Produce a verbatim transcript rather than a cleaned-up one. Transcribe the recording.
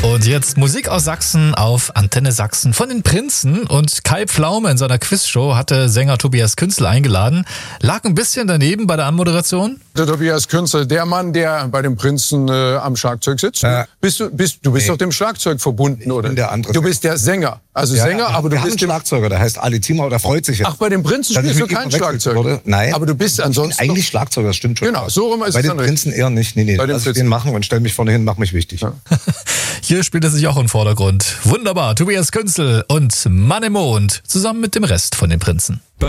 Und jetzt Musik aus Sachsen auf Antenne Sachsen von den Prinzen. Und Kai Pflaume in seiner Quizshow hatte Sänger Tobias Künzel eingeladen. Lag ein bisschen daneben bei der Anmoderation. Der Tobias Künzel, der Mann, der bei den Prinzen äh, am Schlagzeug sitzt. Äh, bist du, bist, du bist nee. doch dem Schlagzeug verbunden, Ich oder? bin der andere du bist der Sänger. Also ja, Sänger, ja, aber du wir haben bist einen dem... Schlagzeuger, der heißt Ali Zimmer, der freut sich jetzt. Ach, bei den Prinzen Dass ich spielst du mit kein ihm verwechselt Schlagzeug? wurde. Nein. Aber du bist ansonsten... Eigentlich Schlagzeuger, das stimmt schon. Genau, so rum ist Bei es den dann Prinzen eher nicht. Nee, nee, Bei den lass ich Prinzen. den machen und stell mich vorne hin, mach mich wichtig. Ja. Hier spielt er sich auch im Vordergrund. Wunderbar, Tobias Künzel und Mann im Mond zusammen mit dem Rest von den Prinzen.